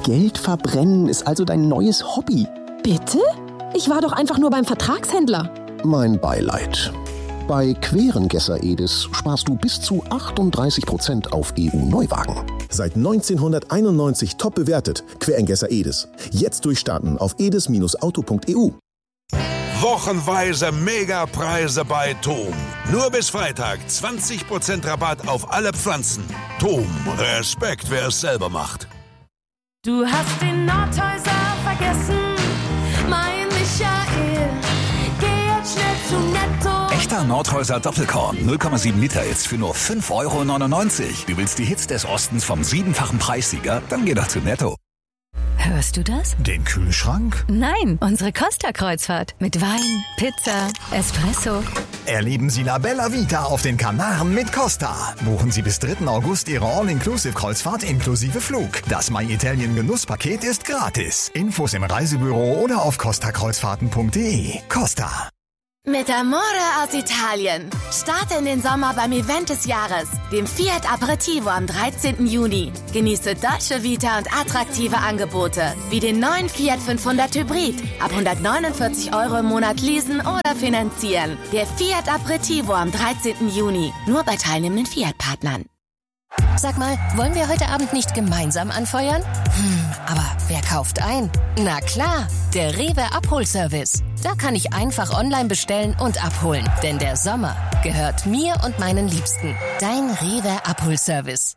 Geld verbrennen ist also dein neues Hobby. Bitte? Ich war doch einfach nur beim Vertragshändler. Mein Beileid. Bei Querengesser Edis sparst du bis zu 38% auf EU-Neuwagen. Seit 1991 top bewertet. Querengesser Edis. Jetzt durchstarten auf edis-auto.eu. Wochenweise Megapreise bei TOM. Nur bis Freitag 20% Rabatt auf alle Pflanzen. TOM, Respekt, wer es selber macht. Du hast den Nordhäuser vergessen, mein Michael. Geh jetzt schnell zu Netto. Echter Nordhäuser Doppelkorn, 0,7 Liter jetzt für nur 5,99 €. Du willst die Hits des Ostens vom 7-fachen Preissieger? Dann geh doch zu Netto. Hörst du das? Den Kühlschrank? Nein, unsere Costa-Kreuzfahrt. Mit Wein, Pizza, Espresso. Erleben Sie La Bella Vita auf den Kanaren mit Costa. Buchen Sie bis 3. August Ihre All-Inclusive-Kreuzfahrt inklusive Flug. Das My Italien Genusspaket ist gratis. Infos im Reisebüro oder auf costakreuzfahrten.de. Costa. Mit Amore aus Italien. Starte in den Sommer beim Event des Jahres, dem Fiat Aperitivo am 13. Juni. Genieße Dolce Vita und attraktive Angebote, wie den neuen Fiat 500 Hybrid. Ab 149 € im Monat leasen oder finanzieren. Der Fiat Aperitivo am 13. Juni. Nur bei teilnehmenden Fiat-Partnern. Sag mal, wollen wir heute Abend nicht gemeinsam anfeuern? Aber wer kauft ein? Na klar, der Rewe Abholservice. Da kann ich einfach online bestellen und abholen. Denn der Sommer gehört mir und meinen Liebsten. Dein Rewe Abholservice.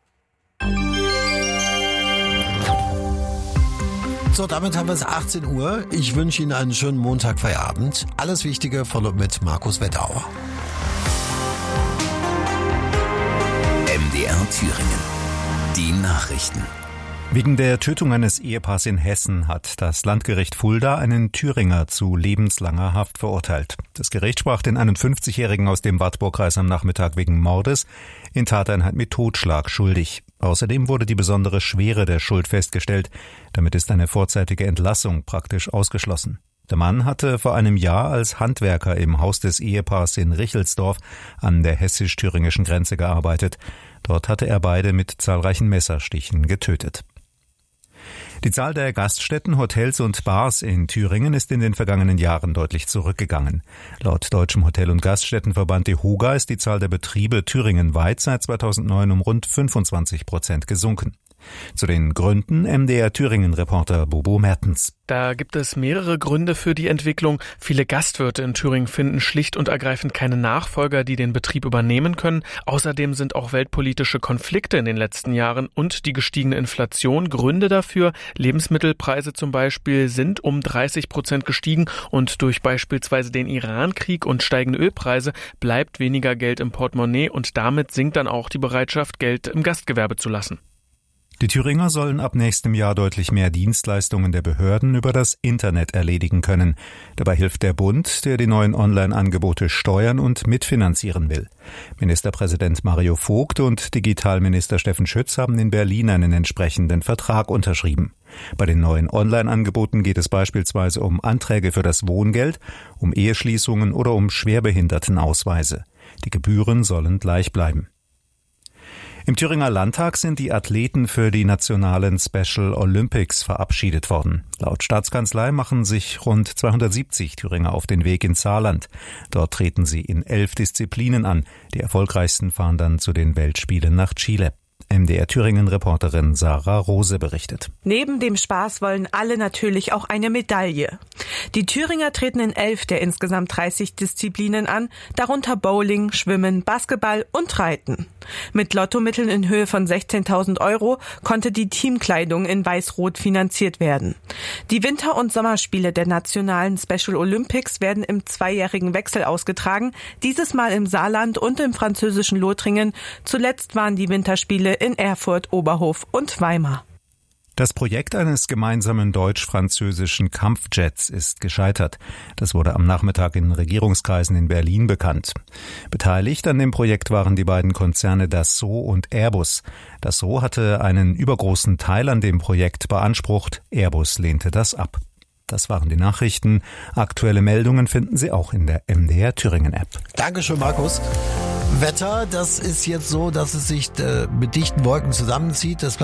So, damit haben wir es 18 Uhr. Ich wünsche Ihnen einen schönen Montagfeierabend. Alles Wichtige von und mit Markus Wettauer. MDR Thüringen. Die Nachrichten. Wegen der Tötung eines Ehepaars in Hessen hat das Landgericht Fulda einen Thüringer zu lebenslanger Haft verurteilt. Das Gericht sprach den 51-Jährigen aus dem Wartburgkreis am Nachmittag wegen Mordes in Tateinheit mit Totschlag schuldig. Außerdem wurde die besondere Schwere der Schuld festgestellt. Damit ist eine vorzeitige Entlassung praktisch ausgeschlossen. Der Mann hatte vor einem Jahr als Handwerker im Haus des Ehepaars in Richelsdorf an der hessisch-thüringischen Grenze gearbeitet. Dort hatte er beide mit zahlreichen Messerstichen getötet. Die Zahl der Gaststätten, Hotels und Bars in Thüringen ist in den vergangenen Jahren deutlich zurückgegangen. Laut Deutschem Hotel- und Gaststättenverband DEHOGA ist die Zahl der Betriebe thüringenweit seit 2009 um rund 25% gesunken. Zu den Gründen MDR Thüringen-Reporter Bobo Mertens. Da gibt es mehrere Gründe für die Entwicklung. Viele Gastwirte in Thüringen finden schlicht und ergreifend keine Nachfolger, die den Betrieb übernehmen können. Außerdem sind auch weltpolitische Konflikte in den letzten Jahren und die gestiegene Inflation Gründe dafür. Lebensmittelpreise zum Beispiel sind um 30% gestiegen und durch beispielsweise den Iran-Krieg und steigende Ölpreise bleibt weniger Geld im Portemonnaie und damit sinkt dann auch die Bereitschaft, Geld im Gastgewerbe zu lassen. Die Thüringer sollen ab nächstem Jahr deutlich mehr Dienstleistungen der Behörden über das Internet erledigen können. Dabei hilft der Bund, der die neuen Online-Angebote steuern und mitfinanzieren will. Ministerpräsident Mario Vogt und Digitalminister Steffen Schütz haben in Berlin einen entsprechenden Vertrag unterschrieben. Bei den neuen Online-Angeboten geht es beispielsweise um Anträge für das Wohngeld, um Eheschließungen oder um Schwerbehindertenausweise. Die Gebühren sollen gleich bleiben. Im Thüringer Landtag sind die Athleten für die nationalen Special Olympics verabschiedet worden. Laut Staatskanzlei machen sich rund 270 Thüringer auf den Weg ins Saarland. Dort treten sie in 11 Disziplinen an. Die erfolgreichsten fahren dann zu den Weltspielen nach Chile. MDR Thüringen-Reporterin Sarah Rose berichtet. Neben dem Spaß wollen alle natürlich auch eine Medaille. Die Thüringer treten in 11 der insgesamt 30 Disziplinen an, darunter Bowling, Schwimmen, Basketball und Reiten. Mit Lottomitteln in Höhe von 16.000 € konnte die Teamkleidung in Weiß-Rot finanziert werden. Die Winter- und Sommerspiele der nationalen Special Olympics werden im 2-jährigen Wechsel ausgetragen, dieses Mal im Saarland und im französischen Lothringen. Zuletzt waren die Winterspiele in Erfurt, Oberhof und Weimar. Das Projekt eines gemeinsamen deutsch-französischen Kampfjets ist gescheitert. Das wurde am Nachmittag in Regierungskreisen in Berlin bekannt. Beteiligt an dem Projekt waren die beiden Konzerne Dassault und Airbus. Dassault hatte einen übergroßen Teil an dem Projekt beansprucht. Airbus lehnte das ab. Das waren die Nachrichten. Aktuelle Meldungen finden Sie auch in der MDR Thüringen App. Dankeschön, Markus. Wetter, das ist jetzt so, dass es sich mit dichten Wolken zusammenzieht. Es bleibt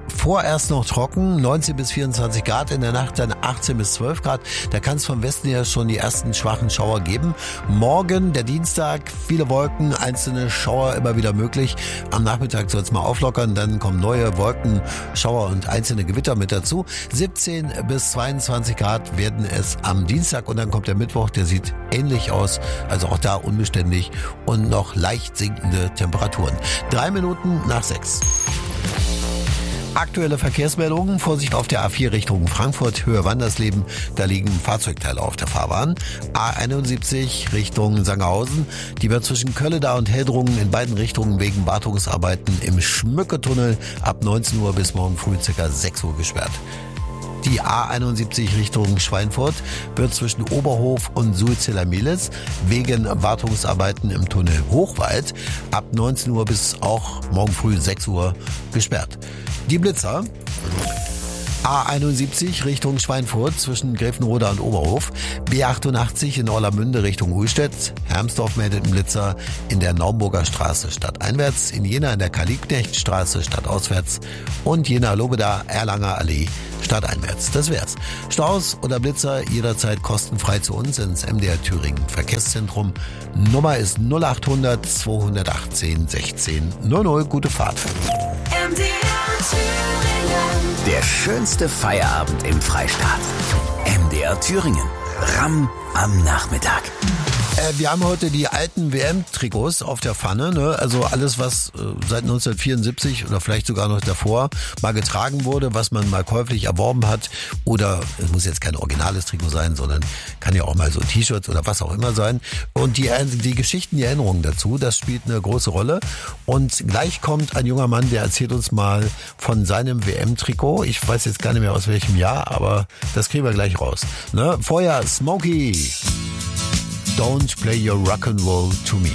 vorerst noch trocken, 19 bis 24 Grad, in der Nacht dann 18 bis 12 Grad. Da kann es vom Westen her schon die ersten schwachen Schauer geben. Morgen, der Dienstag, viele Wolken, einzelne Schauer immer wieder möglich. Am Nachmittag soll es mal auflockern, dann kommen neue Wolken, Schauer und einzelne Gewitter mit dazu. 17 bis 22 Grad werden es am Dienstag und dann kommt der Mittwoch, der sieht ähnlich aus, also auch da unbeständig und noch leicht sinkende Temperaturen. 3 Minuten nach 6. Aktuelle Verkehrsmeldungen. Vorsicht auf der A4 Richtung Frankfurt, Höhe Wandersleben. Da liegen Fahrzeugteile auf der Fahrbahn. A71 Richtung Sangerhausen. Die wird zwischen Kölleda und Heldrungen in beiden Richtungen wegen Wartungsarbeiten im Schmücketunnel ab 19 Uhr bis morgen früh ca. 6 Uhr gesperrt. Die A71 Richtung Schweinfurt wird zwischen Oberhof und Sulziller-Mielitz wegen Wartungsarbeiten im Tunnel Hochwald ab 19 Uhr bis auch morgen früh 6 Uhr gesperrt. Die Blitzer. A71 Richtung Schweinfurt zwischen Gräfenroda und Oberhof. B88 in Orlamünde Richtung Uhlstedt. Hermsdorf meldet einen Blitzer in der Naumburger Straße stadteinwärts. In Jena in der Karl-Liebknecht-Straße stadtauswärts. Und Jena-Lobeda Erlanger Allee stadteinwärts. Das wär's. Staus oder Blitzer jederzeit kostenfrei zu uns ins MDR Thüringen Verkehrszentrum. Nummer ist 0800 218 16 00. Gute Fahrt. MDR Thüringen. Der schönste Feierabend im Freistaat. MDR Thüringen. Ramm am Nachmittag. Wir haben heute die alten WM-Trikots auf der Pfanne, ne? Also alles, was seit 1974 oder vielleicht sogar noch davor mal getragen wurde, was man mal käuflich erworben hat. Oder es muss jetzt kein originales Trikot sein, sondern kann ja auch mal so T-Shirts oder was auch immer sein. Und die Geschichten, die Erinnerungen dazu, das spielt eine große Rolle. Und gleich kommt ein junger Mann, der erzählt uns mal von seinem WM-Trikot. Ich weiß jetzt gar nicht mehr aus welchem Jahr, aber das kriegen wir gleich raus. Ne? Vorher Smokey. Don't play your rock and roll to me.